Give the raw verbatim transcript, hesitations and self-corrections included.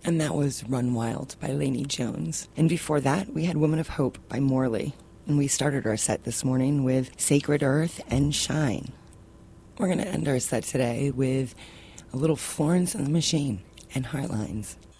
And that was Run Wild by Lainey Jones. And before that, we had Woman of Hope by Morley. And we started our set this morning with Sacred Earth and Shine. We're going to end our set today with a little Florence and the Machine and Heartlines.